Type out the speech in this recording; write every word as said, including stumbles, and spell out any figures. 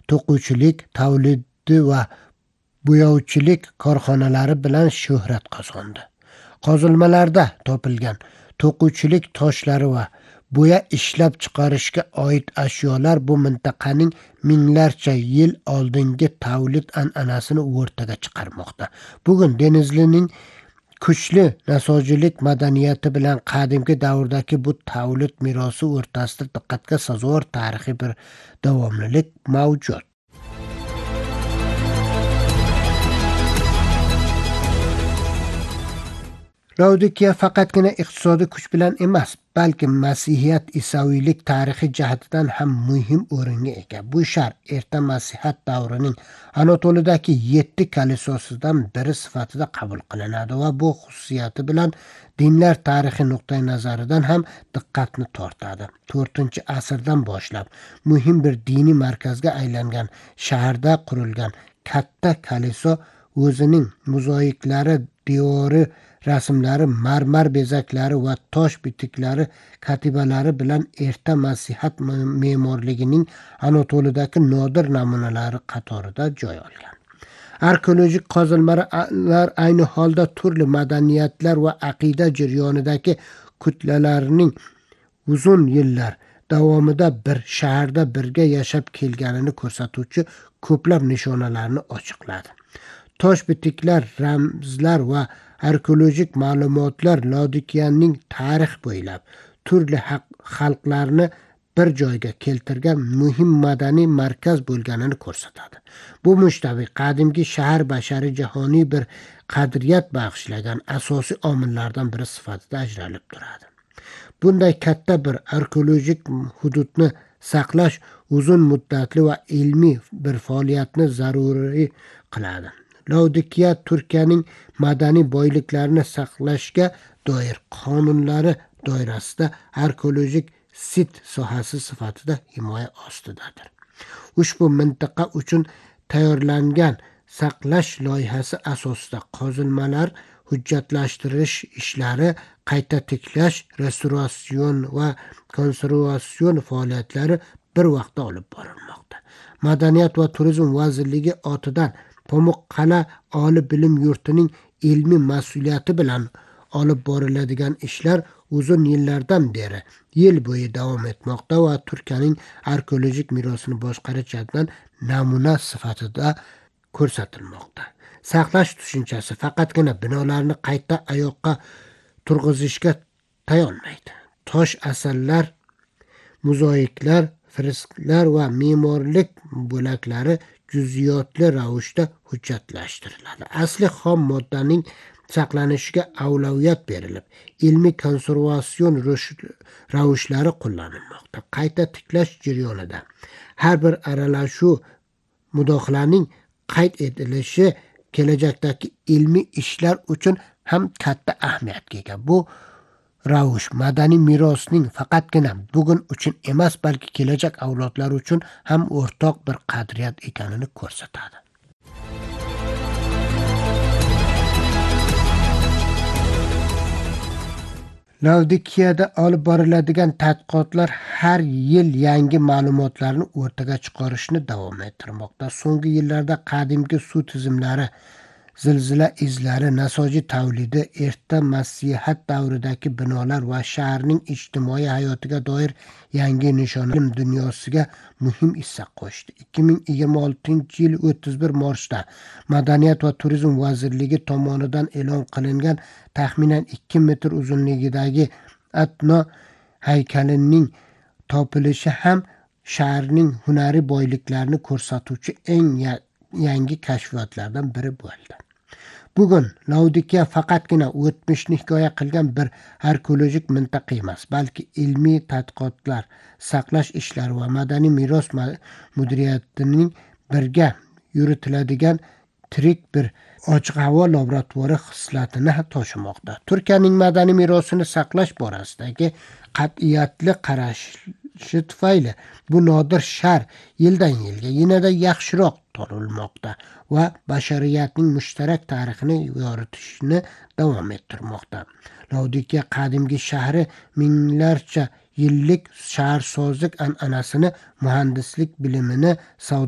to'quvchilik, tavlidi va bo'yovchilik korxonalari bilan shuhrat qozondi. Qozilmalarda topilgan to'quvchilik toshlari va bo'ya ishlab chiqarishga oid ashyolar bu mintaqaning minglarcha yil oldingi tavlid an'anasini o'rtaga chiqarmoqda. Bugun Denizlining kuchli nasojilik madaniyati bilan qadimgi davrdagi bu tavlid merosi o'rtasida diqqatga sazovor tarixiy bir davomlilik mavjud. Laodikiya faqatgina iqtisodiy kuch bilan emas, balki masihiyat, isaviylik tarixiy jihatidan ham muhim o'ringa ega. Bu shahar erta masihiyat davrining Anatoliyadagi yetti kalisosidan biri sifatida qabul qilinadi va bu xususiyati bilan dinlar tarixi nuqtai nazaridan ham diqqatni tortadi. to'rtinchi asrdan boshlab muhim bir diniy markazga aylangan shaharda qurilgan katta kaliso o'zining mozayiklari, devori rasmlari, marmar bezaklari va tosh bitiklari, katibalari bilan erta masihiyat me'morligining Anatoliyadagi nodir namunalari qatorida joy olgan. Arxeologik qozilmalar ayni holda turli madaniyatlar va aqida jarayonidagi kutlalarning uzun yillar davomida bir shaharda birga yashab kelganini ko'rsatuvchi ko'plab nishonalarni ochiqladi. Tosh bitiklar, ramzlar va arxeologik ma'lumotlar Laodikiyaning tarix bo'ylab turli xalqlarni bir joyga keltirgan muhim madaniy markaz bo'lganini ko'rsatadi. Bu mushtabiy qadimgi shahar bashariy jahoniy bir qadriyat bag'ishlagan asosiy omillardan biri sifatida ajralib turadi. Bunday katta bir arxeologik hududni saqlash uzun muddatli va ilmiy bir faoliyatni zaruriy qiladi. Laodikiya Turkiyaning madaniy boyliklarini saqlashga doir qonunlari doirasida arxeologik sit sohasi sifatida himoya ostidadir. Ushbu mintaqa uchun tayyorlangan saqlash loyihasi asosida qozilmalar, hujjatlashtirish ishlari, qayta tiklash, restoratsion va konservatsion faoliyatlari bir vaqtda olib borilmoqda. Madaniyat va turizm vazirligi otidan Pamukkale oliy bilim yurtining ilmiy mas'uliyati bilan olib boriladigan ishlar uzun yillardan beri yil bo'yi davom etmoqda va Turkiyaning arxeologik merosini boshqarish jihatidan namuna sifatida ko'rsatilmoqda. Saqlash tushunchasi faqatgina binolarni qayta ayoqqa turg'izishga tayanmaydi. Tosh asarlar, mozaiklar, fresklar va me'morlik bo'laklari juz'iyotli ravishda hujjatlashtiriladi. Asli xom moddaning saqlanishiga avlaviyat berilib, ilmiy konservatsion ravishlari qo'llanilmoqda. Qayta tiklash jarayonida har bir aralashuv mudohalaning qayd etilishi kelajakdagi ilmiy ishlar uchun ham katta ahamiyatga ega. Bu ravish madaniy merosning faqatgina bugun uchun emas, balki kelajak avlodlar uchun ham o'rtoq bir qadriyat ekanini ko'rsatadi. Laodikiyada olib boriladigan tadqiqotlar har yil yangi ma'lumotlarni o'rtaga chiqarishni davom ettirmoqda. So'nggi yillarda qadimgi suv tizimlari, zilzila izlari, nasoji tavlidi, erta masihiyat davridagi binolar va shaharning ijtimoiy hayotiga doir yangi nishonalar dunyosiga muhim hissa qo'shdi. ikki ming yigirma oltinchi yil o'ttiz bir martda Madaniyat va turizm vazirligi tomonidan e'lon qilingan taxminan ikki metr uzunligidagi Atno haykalining topilishi ham shaharning hunariy boyliklarini ko'rsatuvchi eng yangi kashfiyotlardan biri bo'ldi. Bugun Laodikiya faqatgina o'tmishni hikoya qilgan bir arxeologik mintaqa emas, balki ilmiy tadqiqotlar, saqlash ishlari va madaniy meros mudiriyatining birga yuritiladigan tirik bir ochiq havo laboratoriya xislatini toshimoqda. Turkiyaning madaniy merosini saqlash borasidagi qat'iyatli qarashi tufayli bu nodir shahar yildan yilga yanada yaxshiroq tanilmoqda va bashariyatning mushtarak tarixini yoritishni davom ettirmoqda. Laodikiya qadimgi shahri minglarcha yillik shaharsozlik an'anasini, muhandislik bilimini, savdo